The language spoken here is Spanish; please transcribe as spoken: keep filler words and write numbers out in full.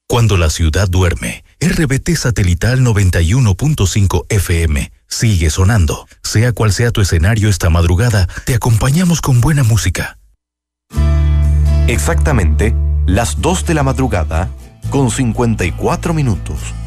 Cuando la ciudad duerme, R B T Satelital noventa y uno punto cinco F M sigue sonando. Sea cual sea tu escenario esta madrugada, te acompañamos con buena música. Exactamente las dos de la madrugada con cincuenta y cuatro minutos.